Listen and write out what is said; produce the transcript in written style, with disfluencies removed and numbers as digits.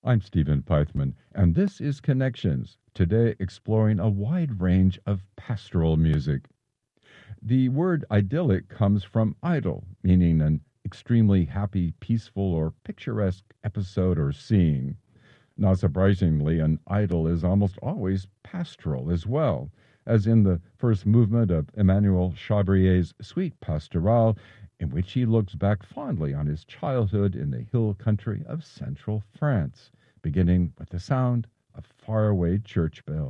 I'm Stephen Pythman, and this is Connections, today exploring a wide range of pastoral music. The word idyllic comes from idyll, meaning an extremely happy, peaceful, or picturesque episode or scene. Not surprisingly, an idyll is almost always pastoral as well, as in the first movement of Emmanuel Chabrier's Suite Pastorale, in which he looks back fondly on his childhood in the hill country of central France, beginning with the sound of faraway church bells.